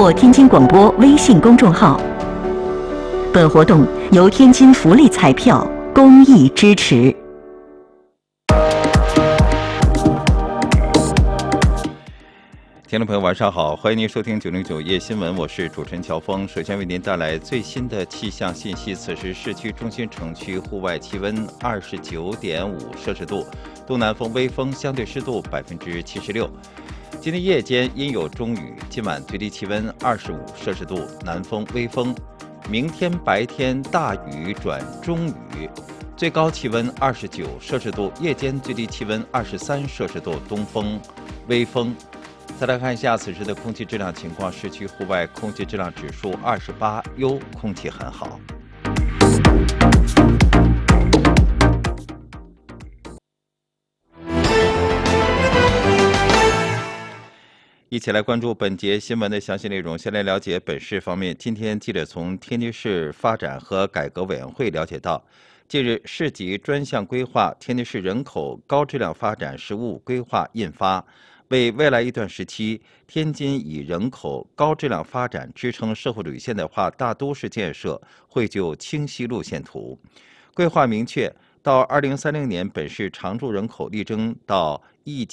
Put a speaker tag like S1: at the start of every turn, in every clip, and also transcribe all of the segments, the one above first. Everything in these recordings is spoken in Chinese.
S1: 或天津广播微信公众号。本活动由天津福利彩票公益支持。
S2: 听众朋友晚上好，欢迎您收听909夜新闻，我是主持人乔峰。首先为您带来最新的气象信息。此时市区中心城区户外气温29.5摄氏度，东南风微风，相对湿度76%。今天夜间阴有中雨，今晚最低气温25摄氏度，南风微风。明天白天大雨转中雨，最高气温29摄氏度，夜间最低气温23摄氏度，东风微风。再来看一下此时的空气质量情况，市区户外空气质量指数28，优，空气很好。一起来关注本节新闻的详细内容。先来了解本市方面，今天记者从天津市发展和改革委员会了解到，近日市级专项规划天津市人口高质量发展实务规划印发，为未来一段时期天津以人口高质量发展支撑社会主义现代化大都市建设绘就清晰路线图。规划明确，到2030年，本市常住人口力争到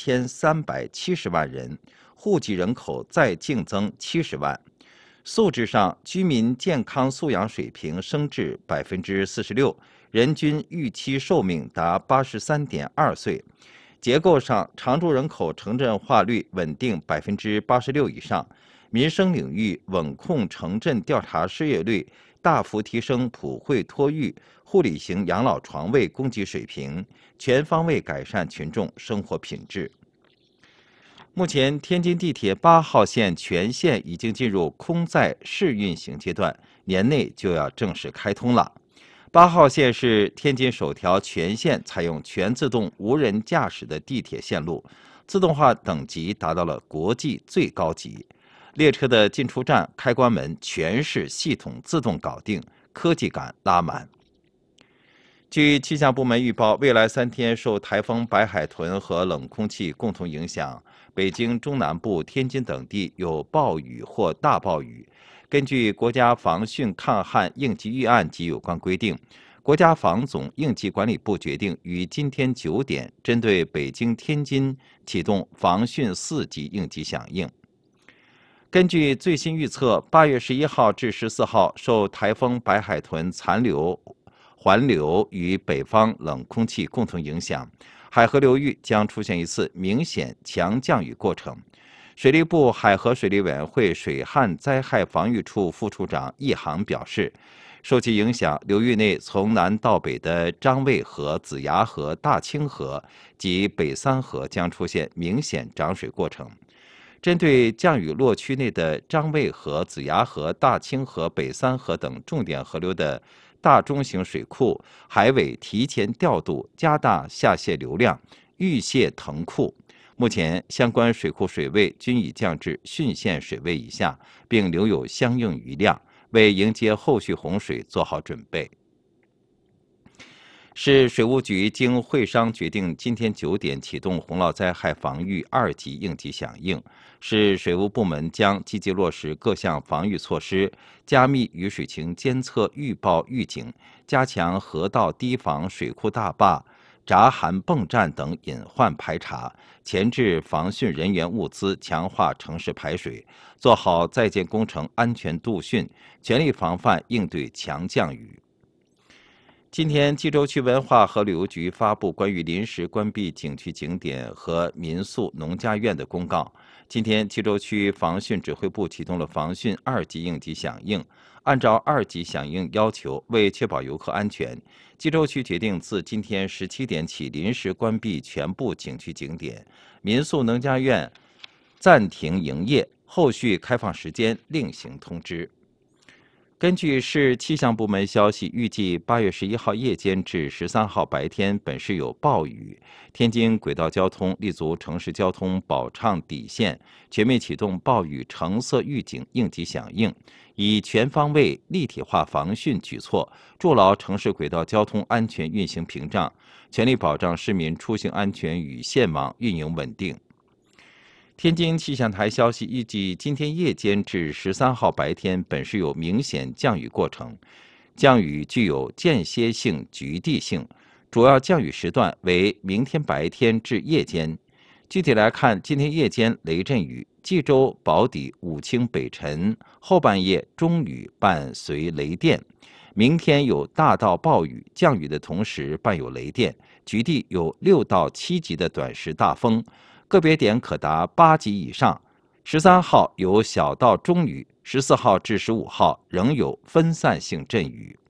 S2: 1370万人，户籍人口再净增70万。素质上，居民健康素养水平升至46%，人均预期寿命达83.2岁。结构上，常住人口城镇化率稳定86%以上，民生领域稳控城镇调查失业率，大幅提升普惠托育、护理型养老床位供给水平，全方位改善群众生活品质。目前，天津地铁8号线全线已经进入空载试运行阶段，年内就要正式开通了。8号线是天津首条全线采用全自动无人驾驶的地铁线路，自动化等级达到了国际最高级。列车的进出站、开关门全是系统自动搞定，科技感拉满。据气象部门预报，未来3天受台风白海豚和冷空气共同影响，北京中南部、天津等地有暴雨或大暴雨。根据国家防汛抗旱应急预案及有关规定，国家防总应急管理部决定于今天9点，针对北京、天津启动防汛4级应急响应。根据最新预测，8月11号至14号，受台风白海豚残留、环流与北方冷空气共同影响，海河流域将出现一次明显强降雨过程。水利部海河水利委员会水旱灾害防御处副处长易航表示，受其影响，流域内从南到北的张卫河、子牙河、大清河及北三河将出现明显涨水过程。针对降雨落区内的张卫河、子牙河、大清河、北三河等重点河流的大中型水库，海委提前调度，加大下泄流量，预泄腾库。目前，相关水库水位均已降至汛限水位以下，并留有相应余量，为迎接后续洪水做好准备。市水务局经会商决定，今天9点启动洪涝灾害防御2级应急响应。市水务部门将积极落实各项防御措施，加密雨水情监测、预报、预警，加强河道堤防、水库大坝、闸涵泵站等隐患排查，前置防汛人员物资，强化城市排水，做好在建工程安全度汛，全力防范应对强降雨。今天，冀州区文化和旅游局发布关于临时关闭景区景点和民宿、农家院的公告。今天，冀州区防汛指挥部启动了防汛2级应急响应。按照2级响应要求，为确保游客安全，冀州区决定自今天17点起临时关闭全部景区景点、民宿、农家院暂停营业，后续开放时间另行通知。根据市气象部门消息，预计8月11号夜间至13号白天，本市有暴雨。天津轨道交通立足城市交通保畅底线，全面启动暴雨橙色预警应急响应，以全方位立体化防汛举措，筑牢城市轨道交通安全运行屏障，全力保障市民出行安全与线网运营稳定。 天津气象台消息，预计今天夜间至13号白天本是有明显降雨过程，降雨具有间歇性、局地性，主要降雨时段为明天白天至夜间。具体来看，今天夜间雷阵雨，冀州宝坻、武清、北辰后半夜中雨伴随雷电。明天有大到暴雨，降雨的同时伴有雷电，局地有6到7级的短时大风，个别点可达8级以上。13号有小到中雨，14号至15号仍有分散性阵雨。